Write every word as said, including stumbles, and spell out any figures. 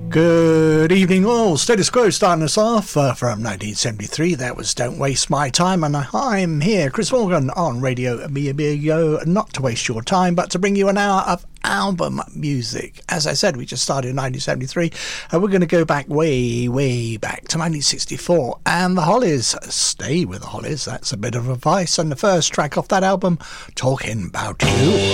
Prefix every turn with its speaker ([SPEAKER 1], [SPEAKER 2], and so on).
[SPEAKER 1] Good evening all. Status Quo starting us off uh, from nineteen seventy-three. That was Don't Waste My Time, and I'm here, Chris Morgan, on Radio Amigo, not to waste your time, but to bring you an hour of album music. As I said, we just started in nineteen seventy-three, and we're going to go back way, way back to nineteen sixty-four, and the Hollies. Stay with the Hollies, that's a bit of advice, and the first track off that album, Talking About You.